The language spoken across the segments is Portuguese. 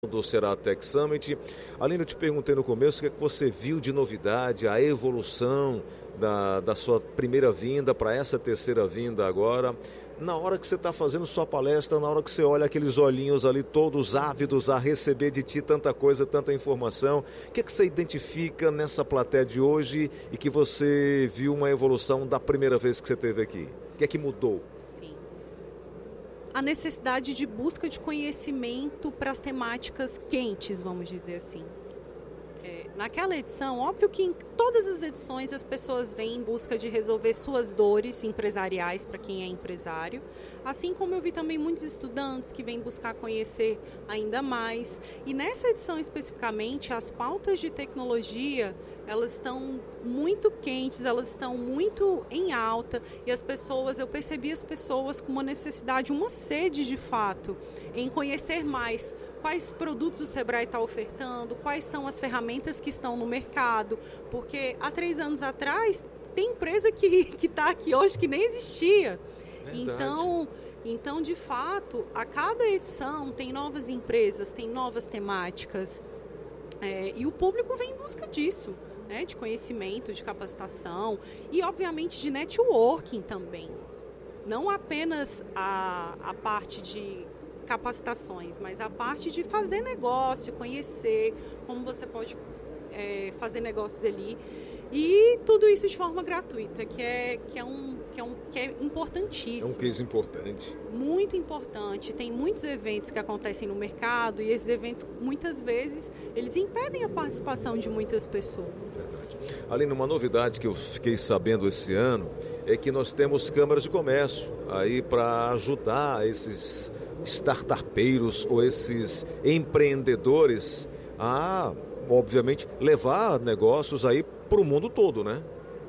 do Ceará Tech Summit. Aline, eu te perguntei no começo o que é que você viu de novidade, a evolução da sua primeira vinda para essa terceira vinda agora. Na hora que você está fazendo sua palestra, na hora que você olha aqueles olhinhos ali todos ávidos a receber de ti tanta coisa, tanta informação, o que é que você identifica nessa plateia de hoje e que você viu uma evolução da primeira vez que você esteve aqui? O que é que mudou? Sim. A necessidade de busca de conhecimento para as temáticas quentes, vamos dizer assim. Naquela edição, óbvio que em todas as edições as pessoas vêm em busca de resolver suas dores empresariais para quem é empresário, assim como eu vi também muitos estudantes que vêm buscar conhecer ainda mais. E nessa edição especificamente, as pautas de tecnologia, elas estão muito quentes, elas estão muito em alta e as pessoas, eu percebi as pessoas com uma necessidade, uma sede de fato, em conhecer mais quais produtos o Sebrae está ofertando, quais são as ferramentas que estão no mercado, porque há 3 anos atrás tem empresa que está aqui hoje que nem existia. Então, de fato, a cada edição tem novas empresas, tem novas temáticas e o público vem em busca disso, né, de conhecimento, de capacitação e, obviamente, de networking também. Não apenas a parte de capacitações, mas a parte de fazer negócio, conhecer como você pode fazer negócios ali e tudo isso de forma gratuita, que é importantíssimo. É um case importante. Muito importante. Tem muitos eventos que acontecem no mercado e esses eventos, muitas vezes, eles impedem a participação de muitas pessoas. Verdade. Aline, uma novidade que eu fiquei sabendo esse ano é que nós temos câmaras de comércio aí para ajudar esses startupeiros ou esses empreendedores a, obviamente, levar negócios aí para o mundo todo, né?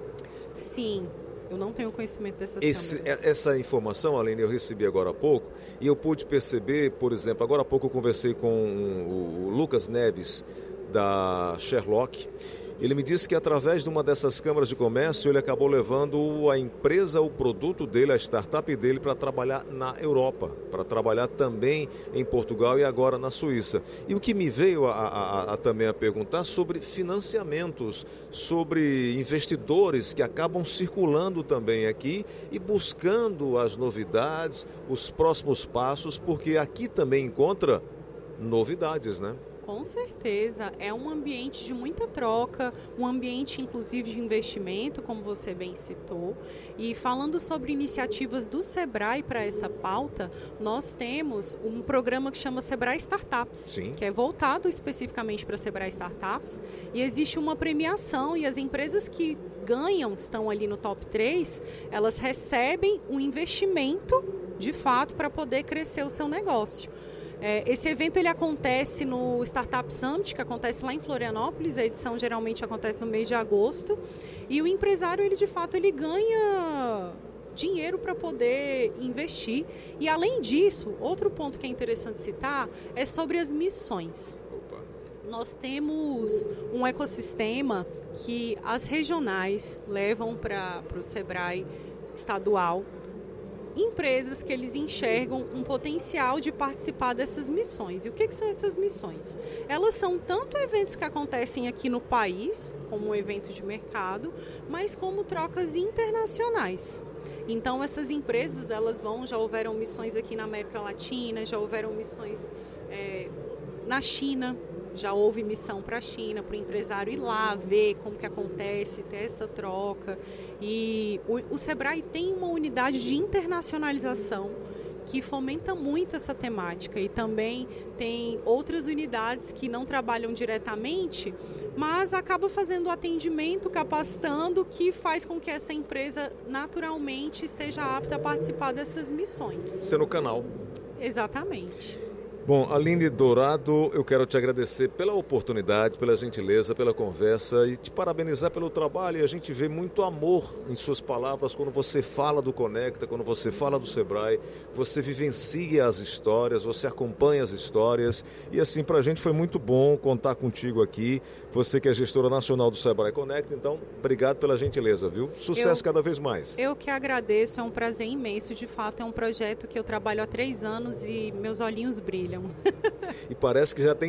Sim, eu não tenho conhecimento dessas câmaras. Essa informação, Aline, eu recebi agora há pouco e eu pude perceber, por exemplo, agora há pouco eu conversei com o Lucas Neves da Sherlock. Ele me disse que através de uma dessas câmaras de comércio ele acabou levando a empresa, o produto dele, a startup dele para trabalhar na Europa, para trabalhar também em Portugal e agora na Suíça. E o que me veio também a perguntar sobre financiamentos, sobre investidores que acabam circulando também aqui e buscando as novidades, os próximos passos, porque aqui também encontra novidades, né? Com certeza, é um ambiente de muita troca, um ambiente inclusive de investimento, como você bem citou. E falando sobre iniciativas do Sebrae para essa pauta, nós temos um programa que chama Sebrae Startups, Sim. Que é voltado especificamente para Sebrae Startups. E existe uma premiação e as empresas que ganham, estão ali no top 3, elas recebem um investimento de fato para poder crescer o seu negócio. Esse evento ele acontece no Startup Summit, que acontece lá em Florianópolis. A edição geralmente acontece no mês de agosto. E o empresário, ele de fato, ele ganha dinheiro para poder investir. E além disso, outro ponto que é interessante citar é sobre as missões. Nós temos um ecossistema que as regionais levam para o Sebrae estadual, empresas que eles enxergam um potencial de participar dessas missões. E o que são essas missões? Elas são tanto eventos que acontecem aqui no país, como um evento de mercado, mas como trocas internacionais. Então, essas empresas, já houveram missões aqui na América Latina, já houveram missões na China, já houve missão para a China, para o empresário ir lá, ver como que acontece, ter essa troca. E o Sebrae tem uma unidade de internacionalização que fomenta muito essa temática. E também tem outras unidades que não trabalham diretamente, mas acabam fazendo o atendimento, capacitando, que faz com que essa empresa naturalmente esteja apta a participar dessas missões. Ser no canal. Exatamente. Bom, Aline Dourado, eu quero te agradecer pela oportunidade, pela gentileza, pela conversa e te parabenizar pelo trabalho. E a gente vê muito amor em suas palavras quando você fala do Conecta, quando você fala do Sebrae, você vivencia as histórias, você acompanha as histórias. E assim, para a gente foi muito bom contar contigo aqui. Você que é gestora nacional do Sebrae Conecta, então, obrigado pela gentileza, viu? Sucesso cada vez mais. Eu que agradeço, é um prazer imenso. De fato, é um projeto que eu trabalho há 3 anos e meus olhinhos brilham. E parece que já tem